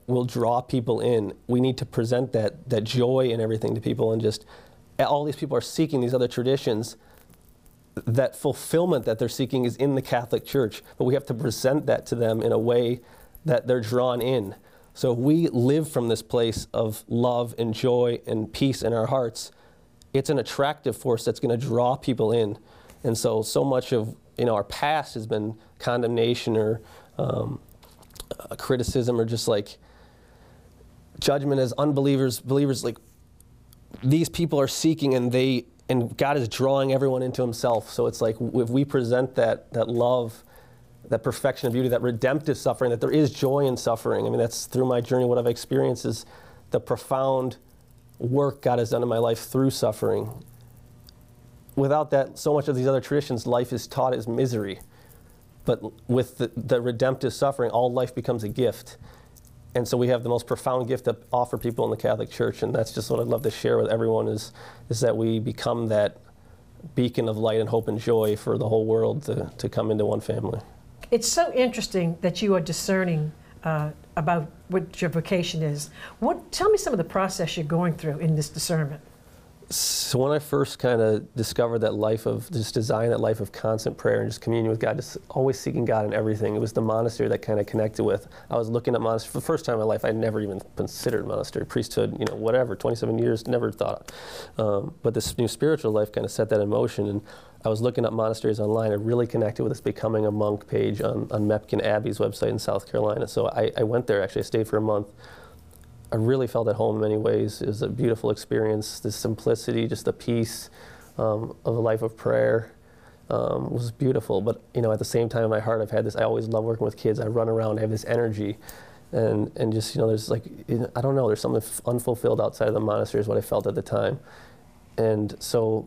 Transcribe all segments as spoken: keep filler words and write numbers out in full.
will draw people in. We need to present that, that joy and everything to people, and just, all these people are seeking these other traditions. That fulfillment that they're seeking is in the Catholic Church, but we have to present that to them in a way that they're drawn in. So if we live from this place of love and joy and peace in our hearts, it's an attractive force that's going to draw people in. And so, so much of, you know, our past has been condemnation or um, uh, criticism, or just like judgment as unbelievers, believers. Like, these people are seeking, and they and God is drawing everyone into Himself. So it's like, if we present that that love, that perfection of beauty, that redemptive suffering, that there is joy in suffering. I mean, that's through my journey, what I've experienced is the profound work God has done in my life through suffering. Without that, so much of these other traditions, life is taught as misery. But with the, the redemptive suffering, all life becomes a gift. And so we have the most profound gift to offer people in the Catholic Church, and that's just what I'd love to share with everyone, is, is that we become that beacon of light and hope and joy for the whole world to, to come into one family. It's so interesting that you are discerning uh, about what your vocation is. What, tell me some of the process you're going through in this discernment. So when I first kind of discovered that life of, just design that life of constant prayer and just communion with God, just always seeking God in everything, it was the monastery that kind of connected with. I was looking at monastery for the first time in my life. I'd never even considered monastery, priesthood, you know, whatever, twenty-seven years, never thought. Um, but this new spiritual life kind of set that in motion, and I was looking at monasteries online. I really connected with this Becoming a Monk page on, on Mepkin Abbey's website in South Carolina. So I, I went there, actually. I stayed for a month. I really felt at home in many ways. It was a beautiful experience. The simplicity, just the peace um, of a life of prayer um, was beautiful. But, you know, at the same time in my heart, I've had this, I always love working with kids. I run around, I have this energy. And, and just, you know, there's like, I don't know, there's something unfulfilled outside of the monastery is what I felt at the time. And so,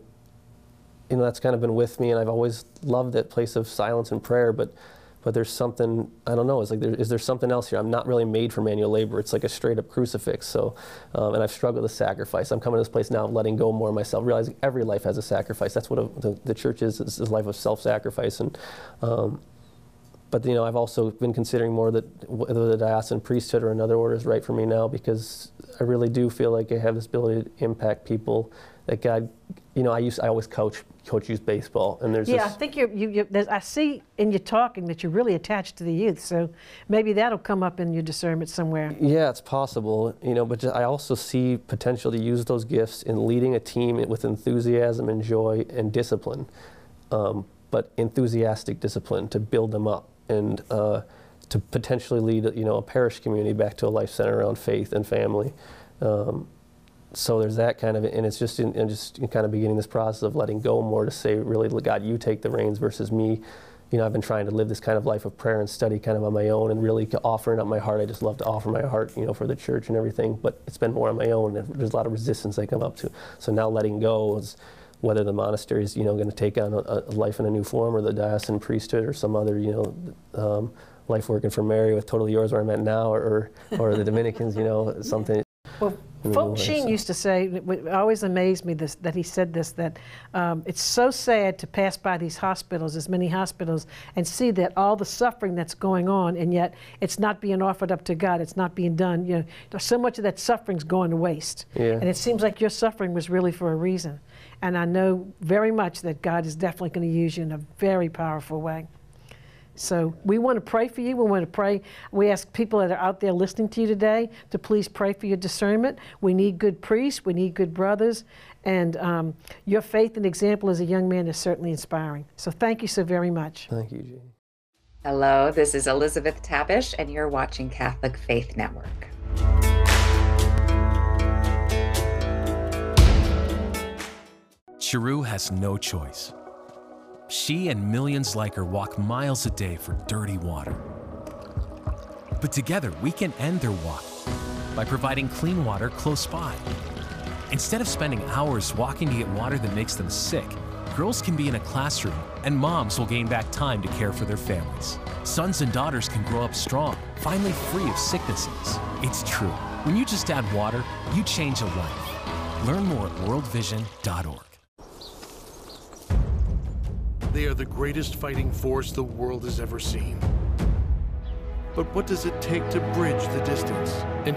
you know, that's kind of been with me, and I've always loved that place of silence and prayer, but But there's something, I don't know, it's like, there, is there something else here? I'm not really made for manual labor. It's like a straight up crucifix. So, um, and I've struggled with sacrifice. I'm coming to this place now of letting go more of myself, realizing every life has a sacrifice. That's what a, the, the church is, is a life of self-sacrifice. And, um, but, you know, I've also been considering more that whether the diocesan priesthood or another order is right for me now, because I really do feel like I have this ability to impact people, that God, you know, I used, I always coach, coach youth baseball, and there's yeah, this, I think you're, you, you there's, I see in your talking that you're really attached to the youth, so maybe that'll come up in your discernment somewhere. Yeah, it's possible, you know, but just, I also see potential to use those gifts in leading a team with enthusiasm and joy and discipline, um, but enthusiastic discipline to build them up, and uh, to potentially lead, you know, a parish community back to a life centered around faith and family. Um, So there's that kind of, and it's just in, in just in kind of beginning this process of letting go more, to say, really, God, you take the reins versus me. You know, I've been trying to live this kind of life of prayer and study kind of on my own, and really offering up my heart. I just love to offer my heart, you know, for the church and everything, but it's been more on my own, and there's a lot of resistance I come up to. So now letting go is whether the monastery is, you know, going to take on a, a life in a new form, or the diocesan priesthood, or some other, you know, um, life working for Mary with Totally Yours, where I'm at now, or, or the Dominicans, you know, something. Well, Fulton Sheen used to say, it always amazed me this, that he said this, that um, it's so sad to pass by these hospitals, as many hospitals, and see that all the suffering that's going on, and yet it's not being offered up to God, it's not being done. You know, so much of that suffering's going to waste. Yeah. And it seems like your suffering was really for a reason. And I know very much that God is definitely going to use you in a very powerful way. So we want to pray for you. We want to pray. We ask people that are out there listening to you today to please pray for your discernment. We need good priests. We need good brothers. And um, your faith and example as a young man is certainly inspiring. So thank you so very much. Thank you, Jeannie. Hello, this is Elizabeth Tabish, and you're watching Catholic Faith Network. Cheru has no choice. She and millions like her walk miles a day for dirty water. But together, we can end their walk by providing clean water close by. Instead of spending hours walking to get water that makes them sick, girls can be in a classroom, and moms will gain back time to care for their families. Sons and daughters can grow up strong, finally free of sicknesses. It's true. When you just add water, you change a life. Learn more at world vision dot org. They are the greatest fighting force the world has ever seen. But what does it take to bridge the distance and